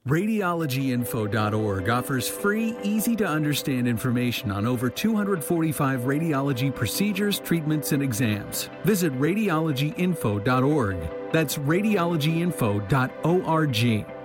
Radiologyinfo.org offers free, easy-to-understand information on over 245 radiology procedures, treatments, and exams. Visit radiologyinfo.org. That's radiologyinfo.org.